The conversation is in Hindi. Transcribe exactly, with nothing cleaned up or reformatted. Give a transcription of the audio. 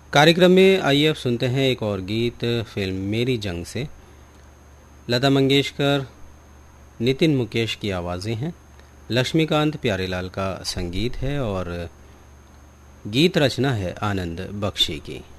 कार्यक्रम में आइए अब सुनते हैं एक और गीत फिल्म मेरी जंग से। लता मंगेशकर, नितिन मुकेश की आवाज़ें हैं, लक्ष्मीकांत प्यारेलाल का संगीत है और गीत रचना है आनंद बख्शी की।